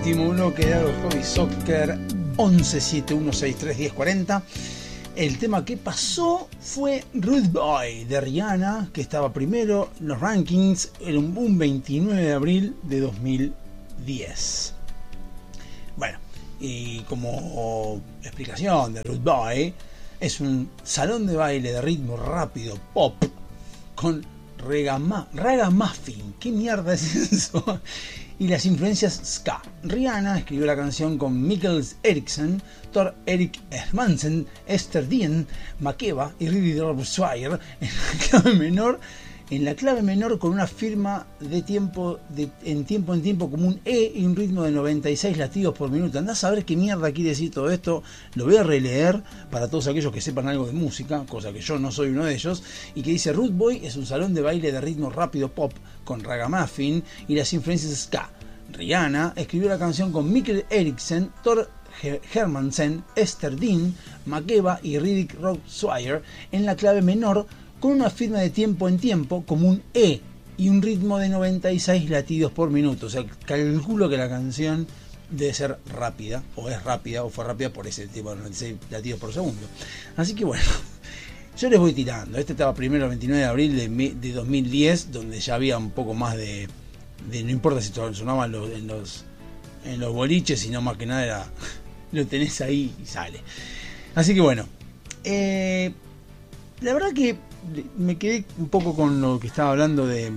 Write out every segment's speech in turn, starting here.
último bloque de Agro Hobby Soccer 1171631040. El tema que pasó fue Rude Boy de Rihanna, que estaba primero en los rankings en un 29 de abril de 2010. Bueno, y como explicación de Rude Boy, es un salón de baile de ritmo rápido pop con ragamuffin. ¿Qué mierda es eso? Y las influencias ska. Rihanna escribió la canción con Mikkel Eriksen, Tor Erik Hermansen, Esther Dean, Makeba y Rudy Swire en la clave menor con una firma de tiempo en tiempo como un E y un ritmo de 96 latidos por minuto. Andá a saber qué mierda quiere decir todo esto. Lo voy a releer para todos aquellos que sepan algo de música, cosa que yo no soy uno de ellos, y que dice: Rude Boy es un salón de baile de ritmo rápido pop con ragamuffin y las influencias ska. Rihanna escribió la canción con Mikkel Eriksen, Tor Hermansen, Esther Dean, Makeba y Riddick Swire en la clave menor con una firma de tiempo en tiempo como un E y un ritmo de 96 latidos por minuto. O sea, calculo que la canción debe ser rápida, o es rápida, o fue rápida por ese tipo de 96 latidos por segundo. Así que bueno, yo les voy tirando. Este estaba primero el 29 de abril de 2010, donde ya había un poco más de no importa si sonaba en los boliches, sino más que nada era, lo tenés ahí y sale. Así que bueno, la verdad que me quedé un poco con lo que estaba hablando de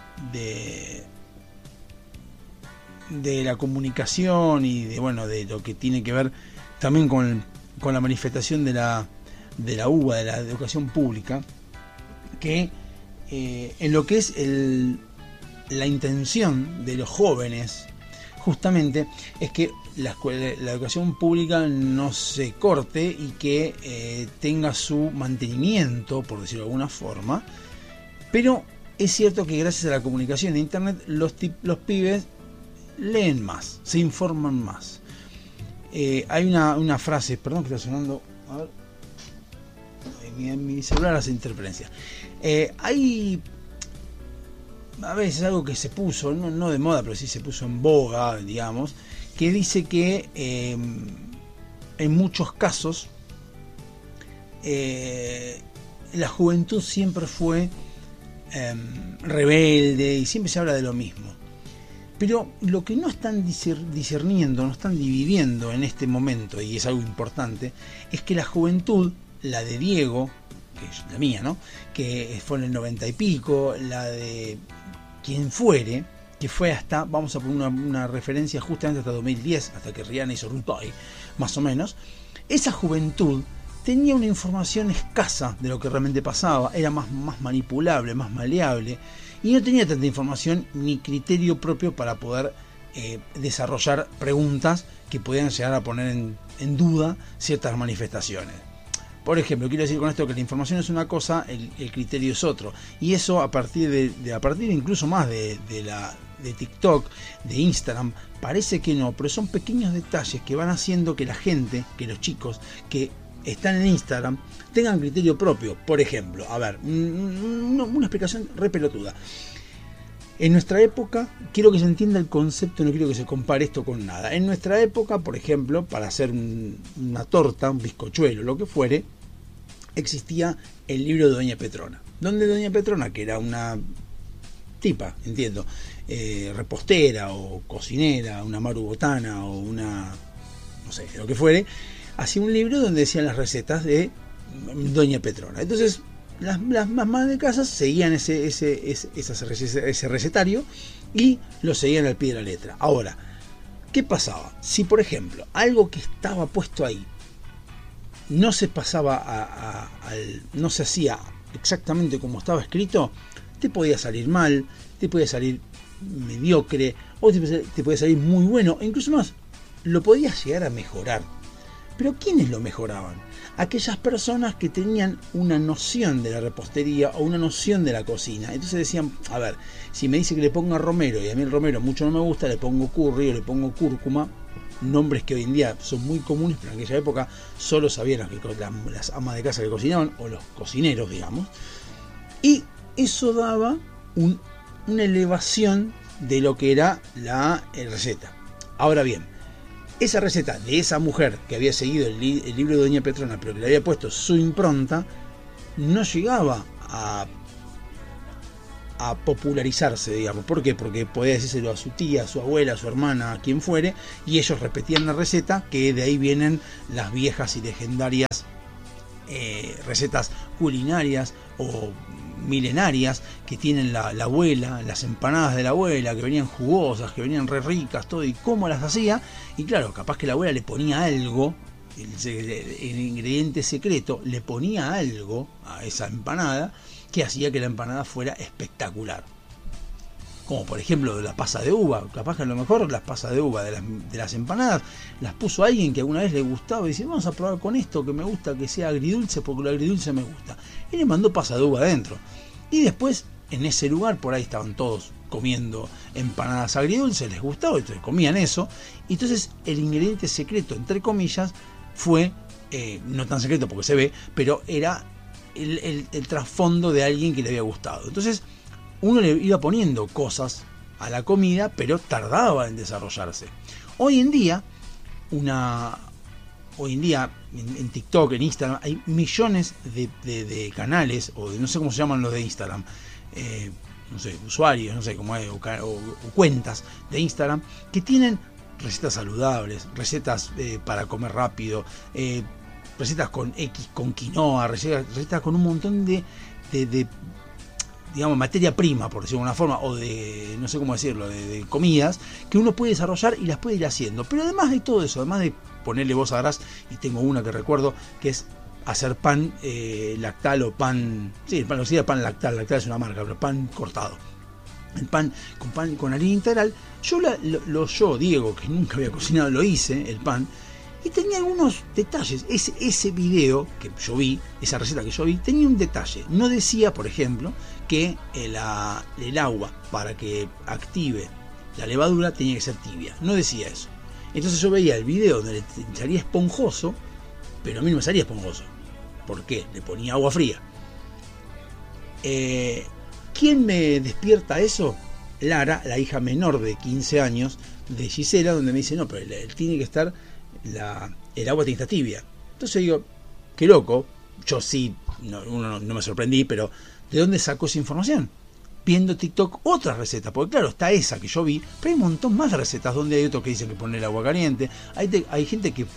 la comunicación y de lo que tiene que ver también con la manifestación de la UBA, de la educación pública, que en lo que es la intención de los jóvenes justamente es que la educación pública no se corte y que tenga su mantenimiento, por decirlo de alguna forma. Pero es cierto que gracias a la comunicación de internet los pibes leen más, se informan más. Hay una frase, perdón que está sonando, a ver, mi celular hace interferencia. Hay a veces algo que se puso, no de moda, pero sí se puso en boga, digamos, que dice que en muchos casos la juventud siempre fue rebelde y siempre se habla de lo mismo. Pero lo que no están discerniendo, no están dividiendo en este momento, y es algo importante, es que la juventud, la de Diego, que es la mía, ¿no?, que fue en el 90 y pico, la de quien fuere, que fue hasta, vamos a poner una referencia justamente hasta 2010, hasta que Rihanna hizo Rude Boy, más o menos. Esa juventud tenía una información escasa de lo que realmente pasaba, era más manipulable, más maleable, y no tenía tanta información ni criterio propio para poder desarrollar preguntas que podían llegar a poner en duda ciertas manifestaciones. Por ejemplo, quiero decir con esto que la información es una cosa, el criterio es otro. Y eso a partir incluso más de TikTok, de Instagram, parece que no, pero son pequeños detalles que van haciendo que la gente, que los chicos que están en Instagram tengan criterio propio. Por ejemplo, a ver, una explicación re pelotuda. En nuestra época, quiero que se entienda el concepto, no quiero que se compare esto con nada. En nuestra época, por ejemplo, para hacer una torta, un bizcochuelo, lo que fuere, existía el libro de Doña Petrona. Donde Doña Petrona, que era una tipa, entiendo, repostera o cocinera, una marubotana o una, no sé, lo que fuere, hacía un libro donde decían las recetas de Doña Petrona. Entonces, las mamás de casa seguían ese recetario y lo seguían al pie de la letra. Ahora, ¿qué pasaba? Si, por ejemplo, algo que estaba puesto ahí no se pasaba no se hacía exactamente como estaba escrito, te podía salir mal, te podía salir mediocre, o te podía salir muy bueno, e incluso más, lo podías llegar a mejorar. Pero ¿quiénes lo mejoraban? Aquellas personas que tenían una noción de la repostería o una noción de la cocina. Entonces decían, a ver, si me dice que le ponga romero y a mí el romero mucho no me gusta, le pongo curry o le pongo cúrcuma, nombres que hoy en día son muy comunes, pero en aquella época solo sabían las amas de casa que cocinaban, o los cocineros, digamos, y eso daba una elevación de lo que era la receta. Ahora bien, esa receta de esa mujer que había seguido el libro de Doña Petrona, pero que le había puesto su impronta, no llegaba a popularizarse, digamos. ¿Por qué? Porque podía decírselo a su tía, a su abuela, a su hermana, a quien fuere, y ellos repetían la receta, que de ahí vienen las viejas y legendarias recetas culinarias o milenarias que tienen la abuela, las empanadas de la abuela, que venían jugosas, que venían re ricas, todo, y cómo las hacía. Y claro, capaz que la abuela le ponía algo, el ingrediente secreto, le ponía algo a esa empanada que hacía que la empanada fuera espectacular. Como por ejemplo la pasa de uva. Capaz que a lo mejor las pasas de uva de las empanadas las puso alguien que alguna vez le gustaba y dice, vamos a probar con esto que me gusta que sea agridulce porque lo agridulce me gusta. Y le mandó pasa de uva adentro. Y después en ese lugar por ahí estaban todos comiendo empanadas agridulces, les gustaba, entonces comían eso. Y entonces el ingrediente secreto, entre comillas, fue, no tan secreto porque se ve, pero era el trasfondo de alguien que le había gustado. Entonces uno le iba poniendo cosas a la comida, pero tardaba en desarrollarse. Hoy en día en TikTok, en Instagram, hay millones de canales, o de, no sé cómo se llaman los de Instagram, no sé, usuarios, no sé cómo es, o cuentas de Instagram, que tienen recetas saludables, recetas para comer rápido, recetas con quinoa, recetas con un montón de digamos, materia prima, por decirlo de alguna forma, o de, no sé cómo decirlo, de comidas, que uno puede desarrollar y las puede ir haciendo. Pero además de todo eso, además de ponerle voz a gras, y tengo una que recuerdo, que es hacer pan lactal o pan, sí, el pan lo decía, pan lactal es una marca, pero pan cortado. El pan con harina integral. Yo, Diego, que nunca había cocinado, lo hice, el pan, y tenía algunos detalles. Ese video que yo vi, esa receta que yo vi, tenía un detalle. No decía, por ejemplo, que el agua para que active la levadura tenía que ser tibia. No decía eso. Entonces yo veía el video donde le salía esponjoso, pero a mí no me salía esponjoso. ¿Por qué? Le ponía agua fría. ¿Quién me despierta eso? Lara, la hija menor de 15 años de Gisela, donde me dice, no, pero tiene que estar... el agua tiene que estar tibia. Entonces digo, qué loco. Yo sí, no me sorprendí, pero ¿de dónde sacó esa información? Viendo TikTok otras recetas, porque claro, está esa que yo vi, pero hay un montón más de recetas donde hay otros que dicen que poner el agua caliente. Hay gente que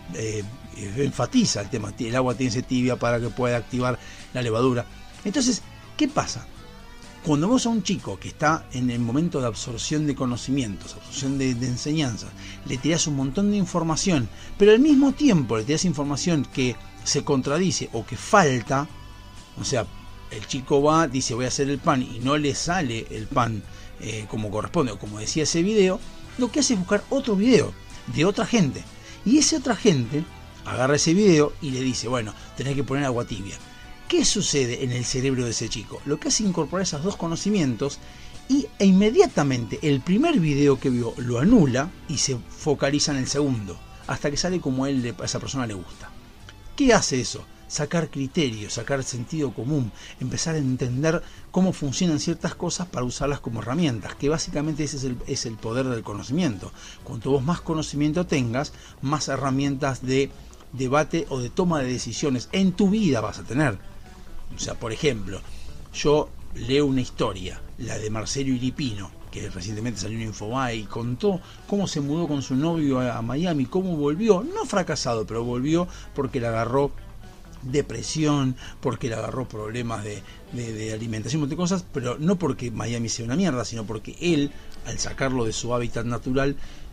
enfatiza el tema, el agua tiene que ser tibia para que pueda activar la levadura. Entonces, ¿qué pasa? Cuando vos a un chico que está en el momento de absorción de conocimientos, absorción de enseñanzas, le tirás un montón de información, pero al mismo tiempo le tirás información que se contradice o que falta, o sea, el chico va, dice voy a hacer el pan y no le sale el pan como corresponde o como decía ese video, lo que hace es buscar otro video de otra gente. Y esa otra gente agarra ese video y le dice, bueno, tenés que poner agua tibia. ¿Qué sucede en el cerebro de ese chico? Lo que hace es incorporar esos dos conocimientos e inmediatamente el primer video que vio lo anula y se focaliza en el segundo, hasta que sale como a esa persona le gusta. ¿Qué hace eso? Sacar criterios, sacar sentido común, empezar a entender cómo funcionan ciertas cosas para usarlas como herramientas, que básicamente ese es el poder del conocimiento. Cuanto vos más conocimiento tengas, más herramientas de debate o de toma de decisiones en tu vida vas a tener. O sea, por ejemplo, yo leo una historia, la de Marcelo Iripino, que recientemente salió en Infobae y contó cómo se mudó con su novio a Miami, cómo volvió, no fracasado, pero volvió porque le agarró depresión, porque le agarró problemas de alimentación, un montón de cosas, pero no porque Miami sea una mierda, sino porque él, al sacarlo de su hábitat natural,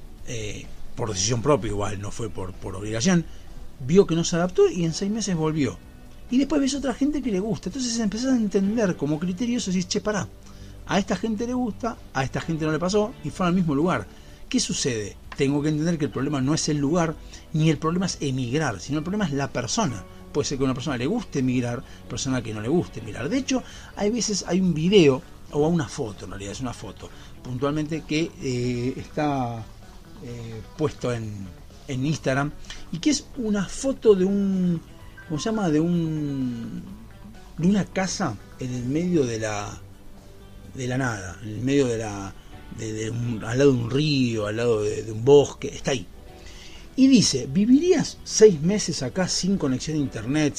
por decisión propia, igual no fue por obligación, vio que no se adaptó y en 6 meses volvió. Y después ves otra gente que le gusta. Entonces empezás a entender como criterio eso y dices, che, pará, a esta gente le gusta, a esta gente no le pasó y fueron al mismo lugar. ¿Qué sucede? Tengo que entender que el problema no es el lugar, ni el problema es emigrar, sino el problema es la persona. Puede ser que a una persona le guste emigrar, persona que no le guste emigrar. De hecho, hay veces hay un video, o una foto en realidad, es una foto, puntualmente que está puesto en Instagram, y que es una foto de un, ¿cómo se llama? De una casa en el medio de la nada, en el medio de al lado de un río, al lado de un bosque, está ahí. Y dice, ¿vivirías 6 meses acá sin conexión a internet?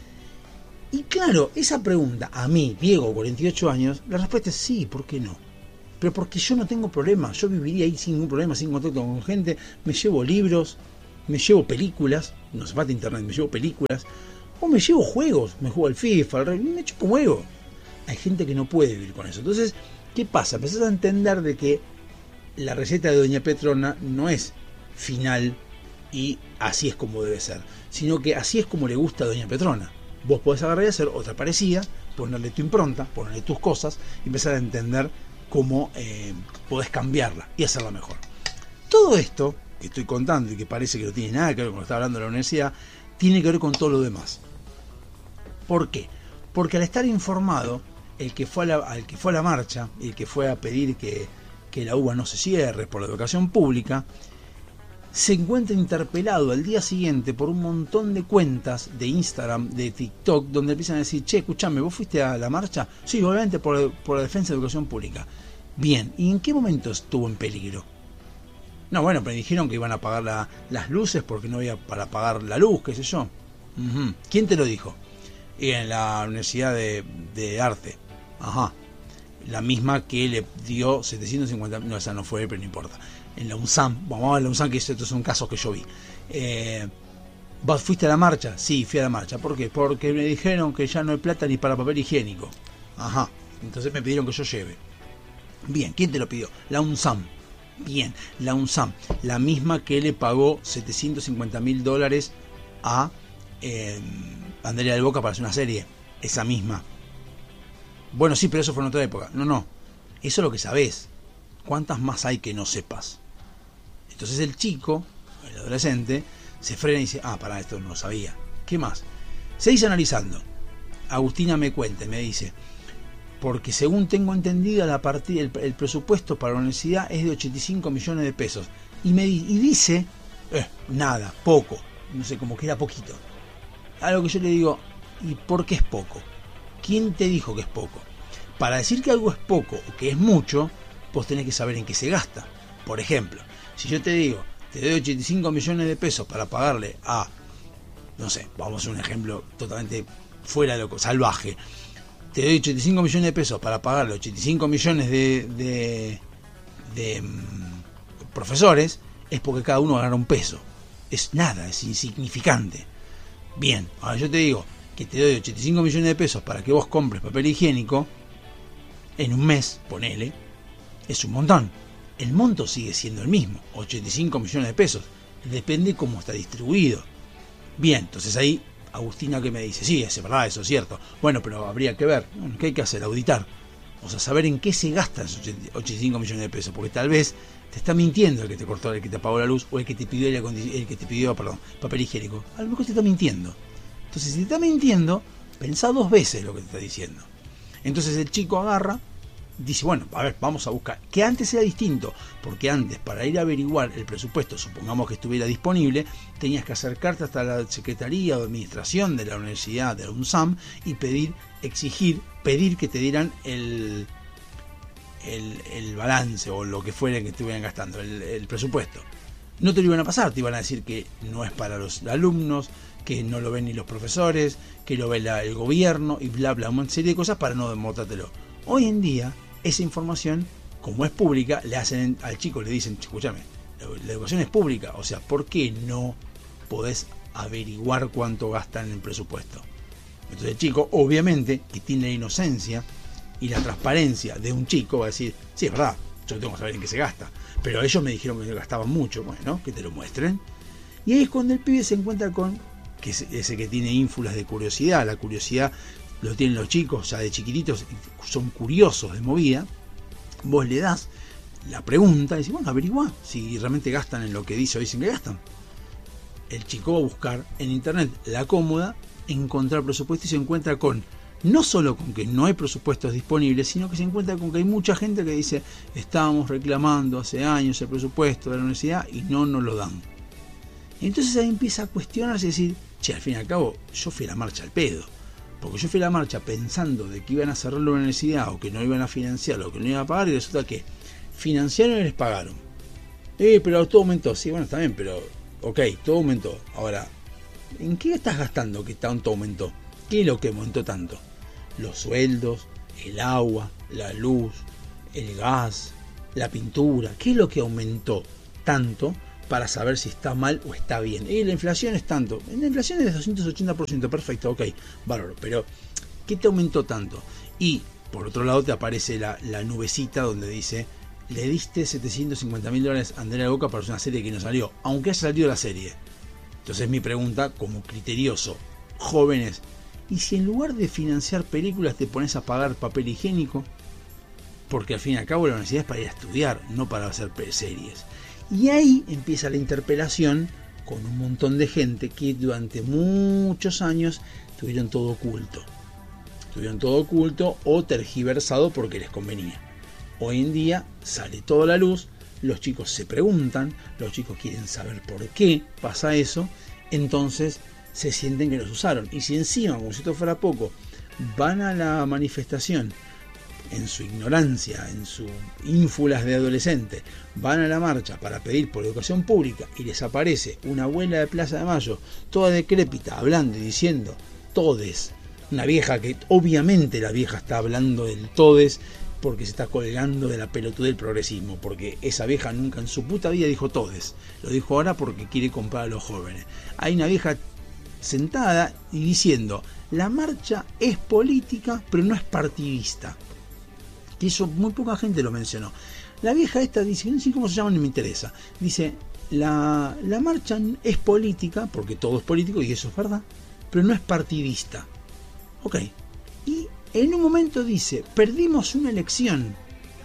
Y claro, esa pregunta, a mí, Diego, 48 años, la respuesta es sí, ¿por qué no? Pero porque yo no tengo problema, yo viviría ahí sin ningún problema, sin contacto con gente, me llevo libros, me llevo películas, no se falta internet, me llevo películas, o me llevo juegos, me juego al FIFA, me chupo un huevo. Hay gente que no puede vivir con eso. Entonces, ¿qué pasa? Empezás a entender de que la receta de Doña Petrona no es final y así es como debe ser, sino que así es como le gusta a Doña Petrona. Vos podés agarrar y hacer otra parecida, ponerle tu impronta, ponerle tus cosas y empezar a entender cómo podés cambiarla y hacerla mejor. Todo esto que estoy contando y que parece que no tiene nada que ver con lo que está hablando de la universidad, tiene que ver con todo lo demás. ¿Por qué? Porque al estar informado, el que fue a la marcha, el que fue a pedir que la UBA no se cierre por la educación pública, se encuentra interpelado al día siguiente por un montón de cuentas de Instagram, de TikTok, donde empiezan a decir, che, escuchame, ¿vos fuiste a la marcha? Sí, obviamente por la defensa de la educación pública. Bien, ¿y en qué momento estuvo en peligro? No, bueno, me dijeron que iban a apagar las luces porque no había para apagar la luz, qué sé yo. Uh-huh. ¿Quién te lo dijo? Y en la Universidad de Arte. Ajá. La misma que le dio 750... No, esa no fue, pero no importa. En la UNSAM, vamos a la UNSAM, que estos son casos que yo vi. ¿Vos fuiste a la marcha? Sí, fui a la marcha. ¿Por qué? Porque me dijeron que ya no hay plata ni para papel higiénico. Ajá. Entonces me pidieron que yo lleve. Bien, ¿quién te lo pidió? La UNSAM. Bien, la UNSAM, la misma que le pagó $750,000 a Andrea del Boca para hacer una serie. Esa misma. Bueno, sí, pero eso fue en otra época. No. Eso es lo que sabés. ¿Cuántas más hay que no sepas? Entonces el chico, el adolescente, se frena y dice, pará, esto no lo sabía. ¿Qué más? Seguís analizando. Agustina me cuenta, me dice, porque según tengo entendido, el presupuesto para la universidad es de 85 millones de pesos. Y dice, nada, poco. No sé, como que era poquito. A lo que yo le digo, ¿y por qué es poco? ¿Quién te dijo que es poco? Para decir que algo es poco o que es mucho, vos tenés que saber en qué se gasta. Por ejemplo, si yo te digo, te doy 85 millones de pesos para pagarle a, no sé, vamos a hacer un ejemplo totalmente fuera de lo salvaje. Te doy 85 millones de pesos para pagarle 85 millones de profesores, es porque cada uno gana un peso. Es nada, es insignificante. Bien, ahora yo te digo que te doy 85 millones de pesos para que vos compres papel higiénico en un mes, ponele, es un montón. El monto sigue siendo el mismo, 85 millones de pesos. Depende cómo está distribuido. Bien, entonces ahí Agustina que me dice, sí, es verdad, eso es cierto. Bueno, pero habría que ver, ¿qué hay que hacer? Auditar. O sea, saber en qué se gastan esos 85 millones de pesos, porque tal vez te está mintiendo el que te cortó, el que te apagó la luz, o el que te pidió papel higiénico. A lo mejor te está mintiendo. Entonces, si te está mintiendo, pensá 2 veces lo que te está diciendo. Entonces el chico agarra, dice, bueno, a ver, vamos a buscar. Que antes era distinto, porque antes, para ir a averiguar el presupuesto, supongamos que estuviera disponible, tenías que acercarte hasta la Secretaría o Administración de la Universidad de la UNSAM y pedir que te dieran el balance o lo que fuera que estuvieran gastando, el presupuesto. No te lo iban a pasar, te iban a decir que no es para los alumnos, que no lo ven ni los profesores, que lo ve el gobierno y bla bla, una serie de cosas para no demostrártelo. Hoy en día, esa información, como es pública, le hacen al chico, le dicen, escúchame, la educación es pública, o sea, ¿por qué no podés averiguar cuánto gastan en el presupuesto? Entonces el chico, obviamente, que tiene la inocencia y la transparencia de un chico, va a decir, sí, es verdad, yo tengo que saber en qué se gasta, pero ellos me dijeron que gastaban mucho, bueno, que te lo muestren. Y ahí es cuando el pibe se encuentra con que ese que tiene ínfulas de curiosidad. La curiosidad lo tienen los chicos, ya de chiquititos, son curiosos de movida. Vos le das la pregunta y dices, bueno, averigua si realmente gastan en lo que dice o dicen que gastan. El chico va a buscar en internet la cómoda, encontrar presupuesto y se encuentra con, no solo con que no hay presupuestos disponibles, sino que se encuentra con que hay mucha gente que dice, estábamos reclamando hace años el presupuesto de la universidad y no nos lo dan. Entonces ahí empieza a cuestionarse y decir, che, al fin y al cabo, yo fui a la marcha al pedo. Porque yo fui a la marcha pensando de que iban a cerrar la universidad o que no iban a financiar o que no iban a pagar y resulta que financiaron y les pagaron. Pero todo aumentó. Sí, bueno, está bien, pero ok, todo aumentó. Ahora, ¿en qué estás gastando que tanto aumentó? ¿Qué es lo que aumentó tanto? Los sueldos, el agua, la luz, el gas, la pintura. ¿Qué es lo que aumentó tanto para saber si está mal o está bien? La inflación es tanto. La inflación es de 280%, perfecto, ok, bárbaro. Pero, ¿qué te aumentó tanto? Y, por otro lado, te aparece la nubecita donde dice: le diste $750.000 a Andrea Boca para una serie que no salió, aunque haya salido la serie. Entonces mi pregunta, como criterioso, jóvenes, ¿y si en lugar de financiar películas te pones a pagar papel higiénico? Porque al fin y al cabo la universidad es para ir a estudiar, no para hacer series. Y ahí empieza la interpelación con un montón de gente que durante muchos años tuvieron todo oculto. Tuvieron todo oculto o tergiversado porque les convenía. Hoy en día sale toda la luz, los chicos se preguntan, los chicos quieren saber por qué pasa eso, entonces se sienten que los usaron. Y si encima, como si esto fuera poco, van a la manifestación en su ignorancia, en sus ínfulas de adolescente, van a la marcha para pedir por educación pública y les aparece una abuela de Plaza de Mayo, toda decrépita, hablando y diciendo todes, una vieja que obviamente la vieja está hablando del todes porque se está colgando de la pelotudez del progresismo, porque esa vieja nunca en su puta vida dijo todes, lo dijo ahora porque quiere comprar a los jóvenes. Hay una vieja sentada y diciendo: la marcha es política pero no es partidista, que eso muy poca gente lo mencionó. La vieja esta dice, no sé cómo se llama, no me interesa, dice: la marcha es política porque todo es político, y eso es verdad, pero no es partidista. Ok, y en un momento dice: perdimos una elección.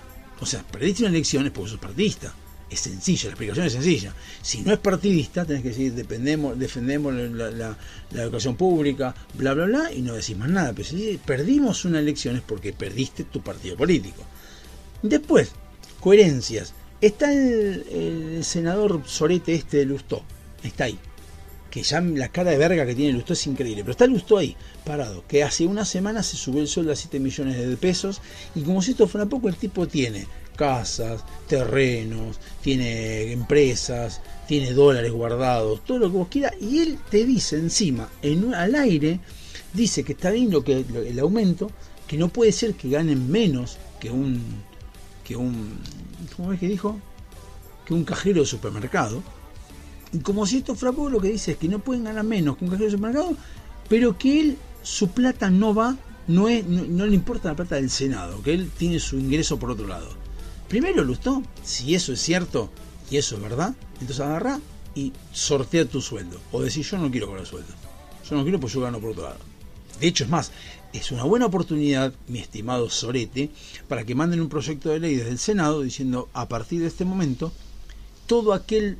O sea, perdiste una elección es porque sos partidista. Es sencilla, la explicación es sencilla. Si no es partidista, tenés que decir: defendemos la educación pública, bla bla bla, y no decís más nada. Pero si perdimos una elección es porque perdiste tu partido político. Después, coherencias. Está el senador sorete este de Lustó. Está ahí. Que ya la cara de verga que tiene Lustó es increíble, pero está Lustó ahí, parado, que hace una semana se subió el sueldo a 7 millones de pesos, y como si esto fuera poco, el tipo tiene casas, terrenos, tiene empresas, tiene dólares guardados, todo lo que vos quieras, y él te dice encima, al aire, dice que está bien el aumento, que no puede ser que ganen menos que un ¿cómo es que dijo? Que un cajero de supermercado. Y como si esto fuera poco, lo que dice es que no pueden ganar menos que un cajero de supermercado, pero que él, su plata no le importa la plata del Senado, que él tiene su ingreso por otro lado. Primero, Lustó, si eso es cierto y eso es verdad, entonces agarrá y sortea tu sueldo. O decís: yo no quiero cobrar sueldo. Yo no quiero, pues yo gano por otro lado. De hecho, es más, es una buena oportunidad, mi estimado sorete, para que manden un proyecto de ley desde el Senado diciendo: a partir de este momento, todo aquel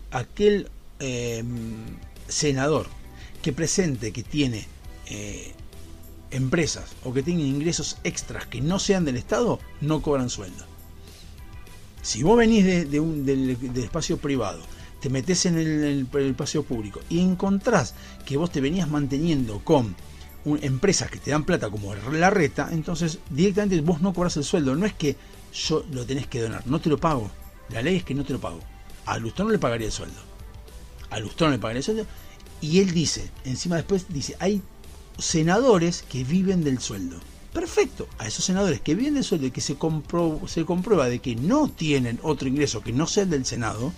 senador que presente que tiene empresas o que tiene ingresos extras que no sean del Estado, no cobran sueldo. Si vos venís del espacio privado, te metés en el espacio público y encontrás que vos te venías manteniendo con empresas que te dan plata como la Reta, entonces directamente vos no cobrás el sueldo. No es que yo lo tenés que donar, no te lo pago. La ley es que no te lo pago. A Lustó no le pagaría el sueldo. A Lustó no le pagaría el sueldo. Y él dice, encima después dice: hay senadores que viven del sueldo. Perfecto, a esos senadores que viven del sueldo y que se comprueba de que no tienen otro ingreso que no sea el del Senado,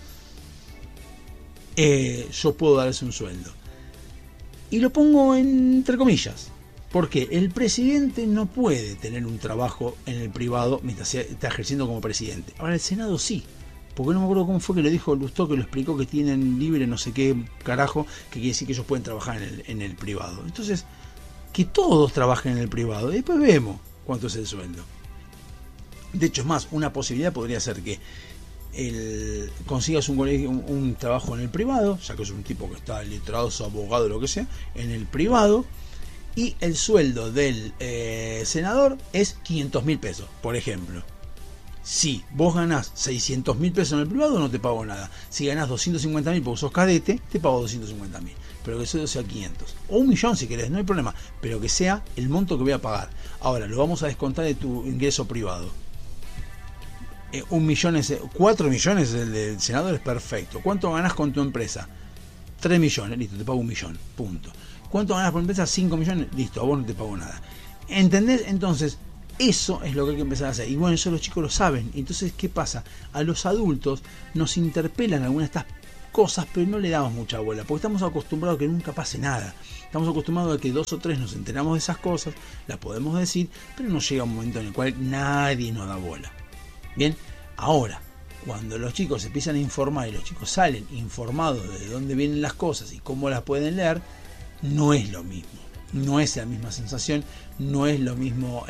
yo puedo darles un sueldo. Y lo pongo entre comillas, porque el presidente no puede tener un trabajo en el privado mientras está ejerciendo como presidente. Ahora el Senado sí, porque no me acuerdo cómo fue que lo dijo Lustó, que lo explicó, que tienen libre no sé qué carajo, que quiere decir que ellos pueden trabajar en el privado. Entonces, que todos trabajen en el privado y después vemos cuánto es el sueldo. De hecho, es más, una posibilidad podría ser que consigas un trabajo en el privado, ya que es un tipo que está letrado, o abogado, lo que sea, en el privado, y el sueldo del senador es 500.000 pesos, por ejemplo. Si vos ganás 600.000 pesos en el privado, no te pago nada. Si ganás 250.000 porque sos cadete, te pago 250.000. Pero que el sueldo sea 500. O 1.000.000 si querés, no hay problema. Pero que sea el monto que voy a pagar. Ahora, lo vamos a descontar de tu ingreso privado. 1 millón 4 millones el del senador, es perfecto. ¿Cuánto ganás con tu empresa? 3 millones, listo, te pago 1 millón, punto. ¿Cuánto ganás por empresa? 5 millones, listo, a vos no te pago nada. ¿Entendés? Entonces, eso es lo que hay que empezar a hacer. Y bueno, eso los chicos lo saben. Entonces, ¿qué pasa? A los adultos nos interpelan algunas de estas cosas, pero no le damos mucha bola, porque estamos acostumbrados a que nunca pase nada. Estamos acostumbrados a que 2 o 3 nos enteramos de esas cosas, las podemos decir, pero no llega un momento en el cual nadie nos da bola. Bien, ahora, cuando los chicos se empiezan a informar y los chicos salen informados de dónde vienen las cosas y cómo las pueden leer, no es lo mismo, no es la misma sensación, no es lo mismo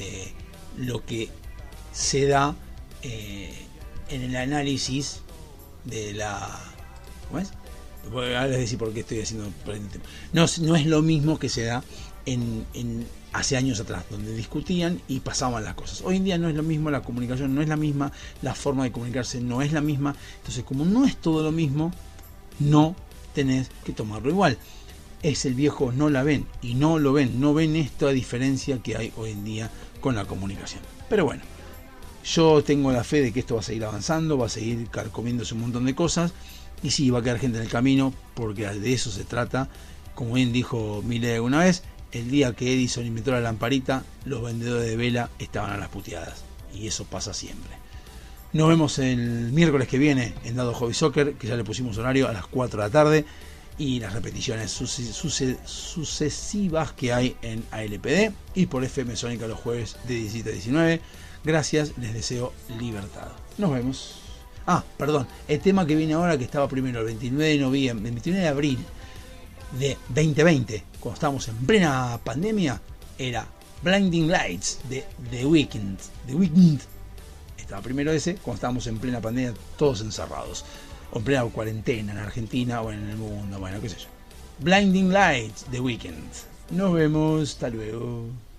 lo que se da en el análisis de la... ¿Cómo es? Ahora les decir por qué estoy haciendo... No es lo mismo que se da en hace años atrás, donde discutían y pasaban las cosas. Hoy en día no es lo mismo, la comunicación no es la misma, la forma de comunicarse no es la misma. Entonces, como no es todo lo mismo, no tenés que tomarlo igual. Es el viejo no la ven y no lo ven, no ven esta diferencia que hay hoy en día con la comunicación. Pero bueno, yo tengo la fe de que esto va a seguir avanzando, va a seguir carcomiéndose un montón de cosas y sí, va a quedar gente en el camino, porque de eso se trata. Como bien dijo Milei alguna vez, el día que Edison inventó la lamparita, los vendedores de vela estaban a las puteadas. Y eso pasa siempre. Nos vemos el miércoles que viene en Dado Hobby Soccer, que ya le pusimos horario a las 4 de la tarde. Y las repeticiones sucesivas que hay en ALPD y por FM Sónica los jueves de 17 a 19. Gracias, les deseo libertad. Nos vemos. Perdón, el tema que viene ahora, que estaba primero el 29 de noviembre, el 29 de abril de 2020, cuando estábamos en plena pandemia, era Blinding Lights de The Weeknd. Estaba primero ese, cuando estábamos en plena pandemia, todos encerrados, o en plena cuarentena en Argentina o en el mundo, bueno, qué sé yo. Blinding Lights, The Weeknd. Nos vemos, hasta luego.